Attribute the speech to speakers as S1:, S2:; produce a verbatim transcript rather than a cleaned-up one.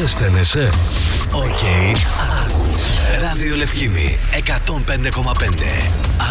S1: Ζεσταίνεσαι? Οκ. Okay. Ράδιο Λευκήμη εκατόν πέντε κόμμα πέντε.